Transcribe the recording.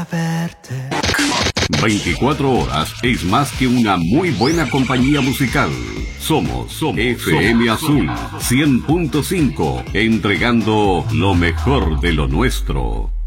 verte. 24 horas es más que una muy buena compañía musical. Somos FM Azul 100.5, entregando lo mejor de lo nuestro.